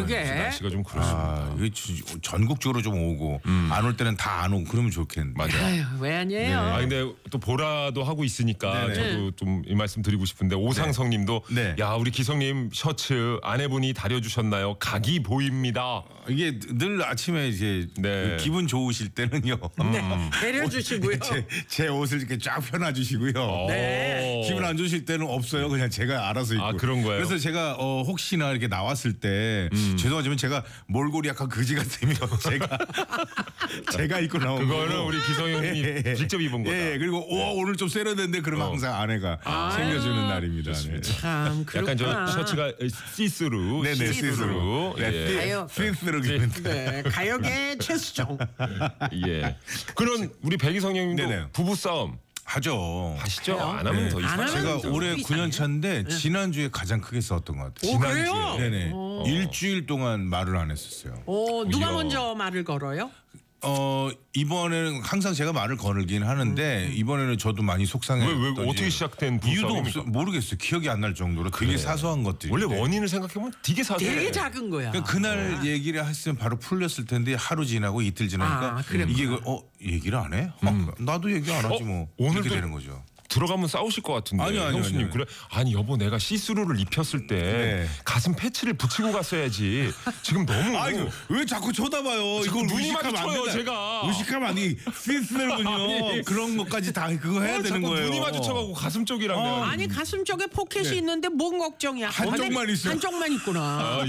그러게. 날씨가 좀 그렇습니다. 이게 전국적으로 좀 오고 안 올 때는 다 안 오고 그러면 좋겠는데. 맞아요. 아유, 왜 아니에요? 근데 또 보라도 하고 있으니까 네네. 저도 좀 이 말씀 드리고 싶은데 오상성님도 네. 야 우리 기성님 셔츠 아내분이 다려주셨나요? 각이 보입니다. 이게 늘 아침에 이제 네. 기분 좋으실 때는요. 네, 내려주시고요. 제 옷을 이렇게 쫙 펴놔주시고요. 네. 기분 안 좋으실 때는 없어요. 그냥 제가 알아서 입고. 아, 그런 거예요? 그래서 제가 혹시나 이렇게 나왔을 때 죄송하지만 제가 몰골이 약간 그지 같으면 제가 입고 나오고. 그거는 우리 기성형님이 직접 입은 거다. 예, 그리고 오늘 좀 세련된데 그러면 항상 아내가 챙겨주는 날입니다. 네. 참 약간 그렇구나. 저 셔츠가 시스루, 네네, 시스루. 네, 가요. 시스루 기는데. 네, 가요계 최수종. 예. 그런 우리 백이성형님도 네네. 부부 싸움 하죠. 하시죠? 안 하면 네. 더 안 이상해요. 하면 제가 또 올해 이상해요? 9년 차인데 지난주에 가장 크게 싸웠던 것 같아요. 오, 그래요? 네네. 일주일 동안 말을 안 했었어요. 누가 이야. 먼저 말을 걸어요? 이번에는 항상 제가 말을 걸긴 하는데 이번에는 저도 많이 속상했던 왜 어떻게 시작된 부부 이유도 싸움입니까? 없어 모르겠어요. 기억이 안 날 정도로 되게 사소한 것들이. 원래 원인을 생각해보면 되게 사소해. 되게 작은 거야. 그러니까 그날 얘기를 했으면 바로 풀렸을 텐데 하루 지나고 이틀 지나니까 그랬구나. 이게 얘기를 안 해? 나도 얘기 안 하지 뭐. 오늘도 이렇게 되는 거죠. 들어가면 싸우실 것 같은데. 아니요. 형수님 그래. 아니 여보 내가 시스루를 입혔을 때 네. 가슴 패치를 붙이고 갔어야지. 지금 너무. 아이고 왜 자꾸 쳐다봐요? 지금 이걸 눈이 의식하면 안 마주쳐요, 된다. 제가. 의식하면 아니 시스루군요. 아니. 그런 것까지 다 그거 해야 되는 자꾸 거예요. 눈이 마주쳐가고 가슴 쪽이랑. 아니 가슴 쪽에 포켓이 있는데 뭔 걱정이야? 한쪽만 아니, 있어요. 한쪽만 있구나.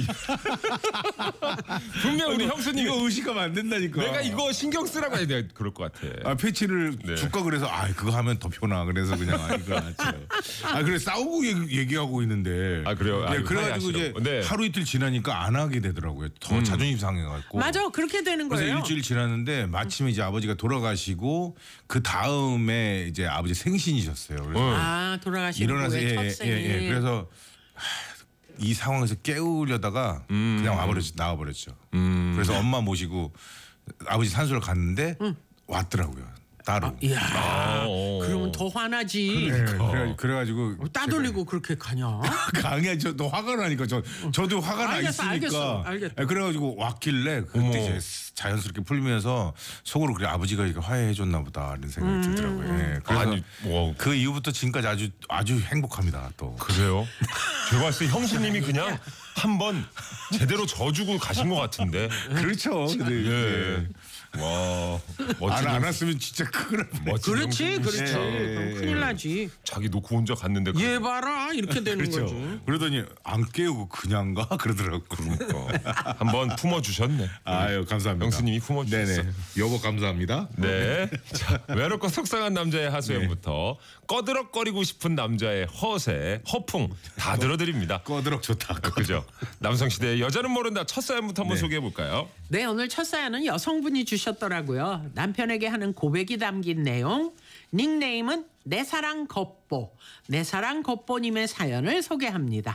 분명 우리 형수님 이거 의식하면 안 된다니까. 내가 이거 신경 쓰라고 해야 돼. 그럴 것 같아. 패치를 네. 줄까 그래서 그거 하면 더 편하 그래서 그냥 이거 놨죠. 그래 싸우고 얘기하고 있는데. 그래요? 네, 그래가지고 이제 화해하시라고. 네. 하루 이틀 지나니까 안 하게 되더라고요. 더 자존심 상해갖고. 맞아, 그렇게 되는 그래서 거예요. 일주일 지났는데 마침 이제 아버지가 돌아가시고 그 다음에 이제 아버지 생신이셨어요. 그래서 돌아가신 일어나서 후에 첫 생일. 그래서 이 상황에서 깨우려다가 그냥 나와버렸죠. 그래서 엄마 모시고 아버지 산소를 갔는데 왔더라고요. 따로. 이야, 그러면 더 화나지. 그래가지고 따돌리고 그렇게 가냐? 강해 저도 화가 나니까 저도 화가 나 있으니까. 알겠어. 그래가지고 왔길래 그때 이제 자연스럽게 풀면서 속으로 그래 아버지가 이렇게 화해해줬나 보다 이런 생각이 들더라고요. 예, 그래서 아니, 그 이후부터 지금까지 아주 행복합니다. 또. 그래요? 제가 봤을 때 형수님이 그냥 한번 제대로 져주고 가신 것 같은데. 그렇죠. 근데 와 멋진 안 왔으면 진짜 큰일 멋진 그렇지, 형수님. 그렇지. 그럼 큰일 나지. 자기 놓고 혼자 갔는데. 얘 봐라 이렇게 되는 그렇죠. 거지. 그러더니 안 깨우고 그냥 가 그러더라고. 그러니까 한번 품어주셨네. 아유 감사합니다. 형수님이 품어주셨어. 네네. 여보 감사합니다. 네. 자, 외롭고 속상한 남자의 하소연부터 꺼드럭거리고 싶은 남자의 허세, 허풍 다 들어드립니다. 꺼드럭 좋다. 그죠? 남성시대의 여자는 모른다 첫 사연부터 한번 소개해 볼까요? 네, 오늘 첫 사연은 여성분이 주셨더라고요. 남편에게 하는 고백이 담긴 내용. 닉네임은 내 사랑 겉보. 내 사랑 겉보님의 사연을 소개합니다.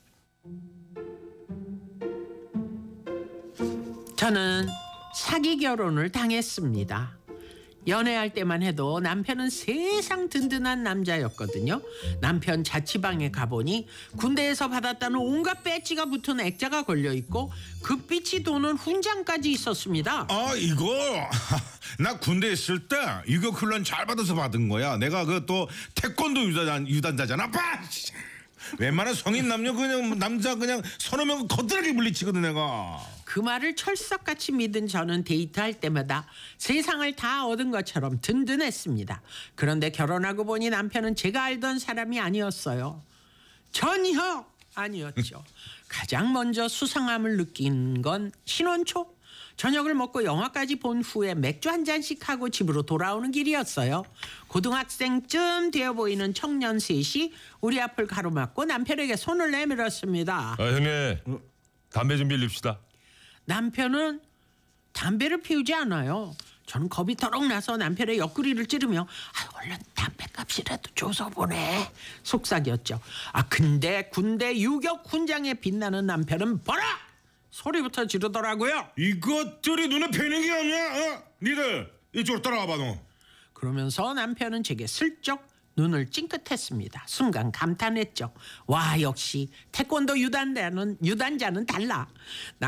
저는 사기 결혼을 당했습니다. 연애할 때만 해도 남편은 세상 든든한 남자였거든요. 남편 자취방에 가보니 군대에서 받았다는 온갖 배지가 붙은 액자가 걸려있고 급빛이 도는 훈장까지 있었습니다. 이거 나 군대 있을 때 유교 훈련 잘 받아서 받은 거야. 내가 그 또 태권도 유단자잖아. 웬만한 성인 남녀 그냥 남자 그냥 서너 명 거드라게 물리치거든 내가. 그 말을 철석같이 믿은 저는 데이트할 때마다 세상을 다 얻은 것처럼 든든했습니다. 그런데 결혼하고 보니 남편은 제가 알던 사람이 아니었어요. 전혀 아니었죠. 가장 먼저 수상함을 느낀 건 신혼 초. 저녁을 먹고 영화까지 본 후에 맥주 한 잔씩 하고 집으로 돌아오는 길이었어요. 고등학생쯤 되어 보이는 청년 셋이 우리 앞을 가로막고 남편에게 손을 내밀었습니다. 형님 담배 좀 빌립시다. 남편은 담배를 피우지 않아요. 저는 겁이 터럭 나서 남편의 옆구리를 찌르며 얼른 담배값이라도 줘서 보내 속삭였죠. 근데 군대 유격 훈장에 빛나는 남편은 봐라! 소리부터 지르더라고요. 이것들이 눈에 뵈는 게 아니야. 니들 이쪽으로 따라와봐 너. 그러면서 남편은 제게 슬쩍 눈을 찡긋했습니다. 순간 감탄했죠. 와, 역시 태권도 유단자는 달라.